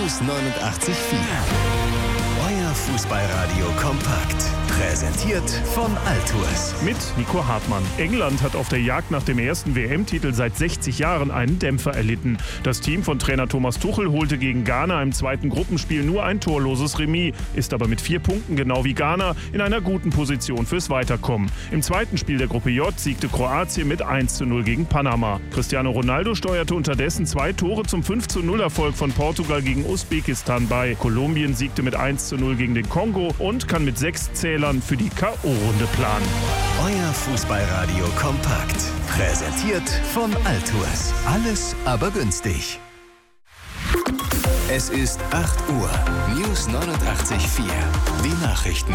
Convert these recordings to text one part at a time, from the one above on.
News 89.4. Euer Fußballradio kompakt. Präsentiert von Altours. Mit Nico Hartmann. England hat auf der Jagd nach dem ersten WM-Titel seit 60 Jahren einen Dämpfer erlitten. Das Team von Trainer Thomas Tuchel holte gegen Ghana im zweiten Gruppenspiel nur ein torloses Remis, ist aber mit 4 Punkten, genau wie Ghana, in einer guten Position fürs Weiterkommen. Im zweiten Spiel der Gruppe J siegte Kroatien mit 1:0 gegen Panama. Cristiano Ronaldo steuerte unterdessen 2 Tore zum 5:0-Erfolg von Portugal gegen Usbekistan bei. Kolumbien siegte mit 1:0 gegen den Kongo und kann mit 6 Zählern für die K.O.-Runde planen. Euer Fußballradio kompakt. Präsentiert von Altours. Alles aber günstig. Es ist 8 Uhr. News 89.4. Die Nachrichten.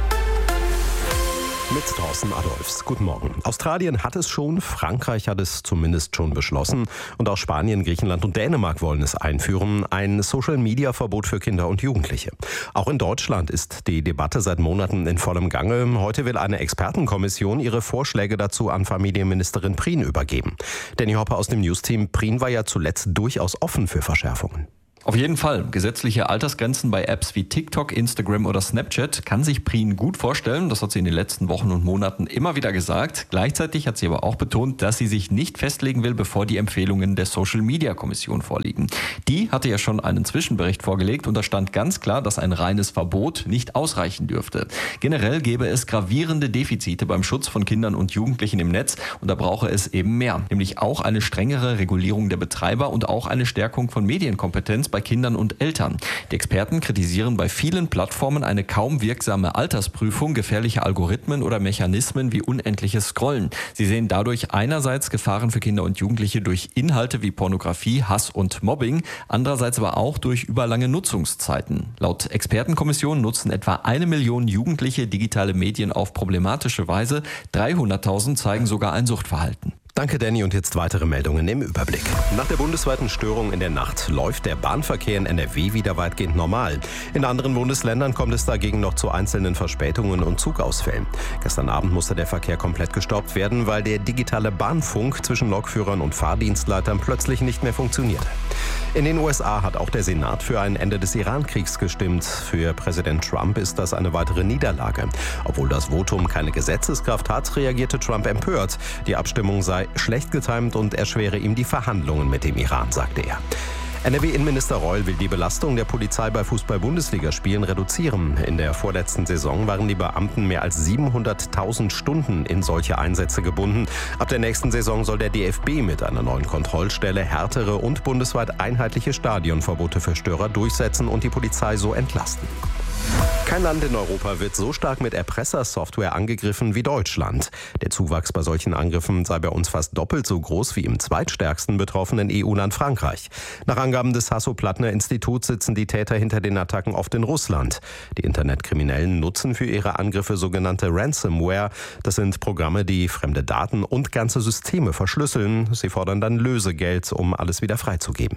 Mit Thorsten Adolfs. Guten Morgen. Australien hat es schon, Frankreich hat es zumindest schon beschlossen und auch Spanien, Griechenland und Dänemark wollen es einführen. Ein Social-Media-Verbot für Kinder und Jugendliche. Auch in Deutschland ist die Debatte seit Monaten in vollem Gange. Heute will eine Expertenkommission ihre Vorschläge dazu an Familienministerin Prien übergeben. Danny Hoppe aus dem News-Team. Prien war ja zuletzt durchaus offen für Verschärfungen. Auf jeden Fall. Gesetzliche Altersgrenzen bei Apps wie TikTok, Instagram oder Snapchat kann sich Prien gut vorstellen. Das hat sie in den letzten Wochen und Monaten immer wieder gesagt. Gleichzeitig hat sie aber auch betont, dass sie sich nicht festlegen will, bevor die Empfehlungen der Social-Media-Kommission vorliegen. Die hatte ja schon einen Zwischenbericht vorgelegt und da stand ganz klar, dass ein reines Verbot nicht ausreichen dürfte. Generell gäbe es gravierende Defizite beim Schutz von Kindern und Jugendlichen im Netz und da brauche es eben mehr. Nämlich auch eine strengere Regulierung der Betreiber und auch eine Stärkung von Medienkompetenz bei Kindern und Eltern. Die Experten kritisieren bei vielen Plattformen eine kaum wirksame Altersprüfung, gefährliche Algorithmen oder Mechanismen wie unendliches Scrollen. Sie sehen dadurch einerseits Gefahren für Kinder und Jugendliche durch Inhalte wie Pornografie, Hass und Mobbing, andererseits aber auch durch überlange Nutzungszeiten. Laut Expertenkommission nutzen etwa 1 Million Jugendliche digitale Medien auf problematische Weise. 300.000 zeigen sogar ein Suchtverhalten. Danke, Danny. Und jetzt weitere Meldungen im Überblick. Nach der bundesweiten Störung in der Nacht läuft der Bahnverkehr in NRW wieder weitgehend normal. In anderen Bundesländern kommt es dagegen noch zu einzelnen Verspätungen und Zugausfällen. Gestern Abend musste der Verkehr komplett gestoppt werden, weil der digitale Bahnfunk zwischen Lokführern und Fahrdienstleitern plötzlich nicht mehr funktionierte. In den USA hat auch der Senat für ein Ende des Iran-Kriegs gestimmt. Für Präsident Trump ist das eine weitere Niederlage. Obwohl das Votum keine Gesetzeskraft hat, reagierte Trump empört. Die Abstimmung sei schlecht getimt und erschwere ihm die Verhandlungen mit dem Iran, sagte er. NRW-Innenminister Reul will die Belastung der Polizei bei Fußball-Bundesligaspielen reduzieren. In der vorletzten Saison waren die Beamten mehr als 700.000 Stunden in solche Einsätze gebunden. Ab der nächsten Saison soll der DFB mit einer neuen Kontrollstelle härtere und bundesweit einheitliche Stadionverbote für Störer durchsetzen und die Polizei so entlasten. Kein Land in Europa wird so stark mit Erpressersoftware angegriffen wie Deutschland. Der Zuwachs bei solchen Angriffen sei bei uns fast doppelt so groß wie im zweitstärksten betroffenen EU-Land Frankreich. Nach Angaben des Hasso-Plattner-Instituts sitzen die Täter hinter den Attacken oft in Russland. Die Internetkriminellen nutzen für ihre Angriffe sogenannte Ransomware. Das sind Programme, die fremde Daten und ganze Systeme verschlüsseln. Sie fordern dann Lösegeld, um alles wieder freizugeben.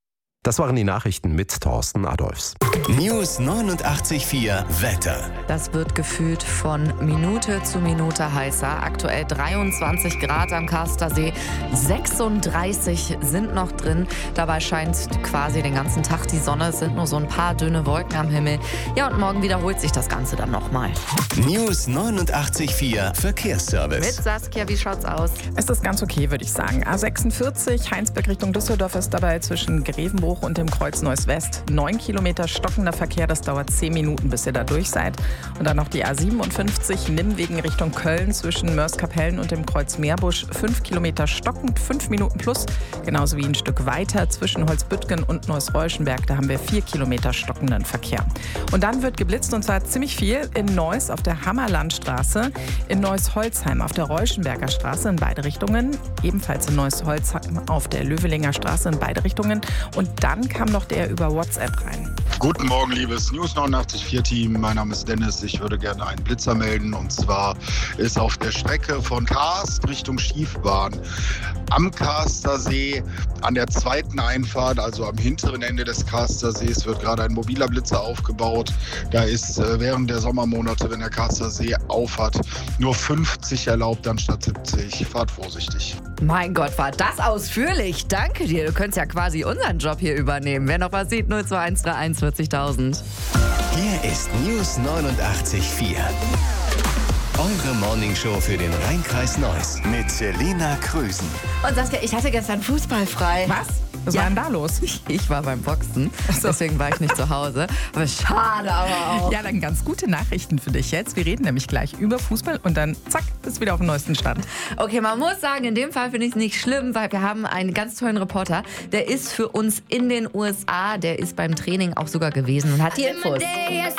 Das waren die Nachrichten mit Thorsten Adolfs. News 89.4 Wetter. Das wird gefühlt von Minute zu Minute heißer. Aktuell 23 Grad am Karstersee, 36 sind noch drin. Dabei scheint quasi den ganzen Tag die Sonne. Es sind nur so ein paar dünne Wolken am Himmel. Ja, und morgen wiederholt sich das Ganze dann nochmal. News 89.4 Verkehrsservice. Mit Saskia, wie schaut's aus? Es ist ganz okay, würde ich sagen. A46 Heinsberg Richtung Düsseldorf ist dabei zwischen Grevenbruch und dem Kreuz Neuss West. 9 Kilometer stockender Verkehr, das dauert 10 Minuten, bis ihr da durch seid. Und dann noch die A57 Nimwegen Richtung Köln zwischen Mörs-Kapellen und dem Kreuz Meerbusch. 5 Kilometer stockend, 5 Minuten plus. Genauso wie ein Stück weiter zwischen Holzbüttgen und Neuss-Reuschenberg. Da haben wir 4 Kilometer stockenden Verkehr. Und dann wird geblitzt, und zwar ziemlich viel in Neuss auf der Hammerlandstraße, in Neuss-Holzheim auf der Reuschenberger Straße in beide Richtungen, ebenfalls in Neuss-Holzheim auf der Löwelinger Straße in beide Richtungen. Und dann kam noch der über WhatsApp rein. Guten Morgen, liebes News 89.4 Team. Mein Name ist Dennis. Ich würde gerne einen Blitzer melden. Und zwar ist auf der Strecke von Karst Richtung Schiefbahn am Karstersee an der zweiten Einfahrt, also am hinteren Ende des Karstersees, wird gerade ein mobiler Blitzer aufgebaut. Da ist während der Sommermonate, wenn der Karstersee auf hat, nur 50 erlaubt anstatt 70. Fahrt vorsichtig. Mein Gott, war das ausführlich. Danke dir. Du könntest ja quasi unseren Job hier übernehmen. Wer noch was sieht, 02131 40.000. Hier ist News 89.4. Eure Morningshow für den Rhein-Kreis Neuss mit Selina Krüsen. Und Saskia, ich hatte gestern Fußball frei. Was? Was war denn da los? Ich war beim Boxen, deswegen war ich nicht zu Hause. Aber schade aber auch. Ja, dann ganz gute Nachrichten für dich jetzt. Wir reden nämlich gleich über Fußball und dann zack, bist du wieder auf dem neuesten Stand. Okay, man muss sagen, in dem Fall finde ich es nicht schlimm, weil wir haben einen ganz tollen Reporter, der ist für uns in den USA, der ist beim Training auch sogar gewesen und hat die Infos.